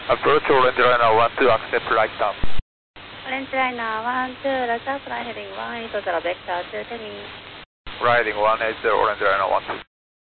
Approach Orange Liner 12, accept right down. Orange Liner 12, Roger, fly heading 180, vector 2 turning. Riding 180, Orange Liner 12.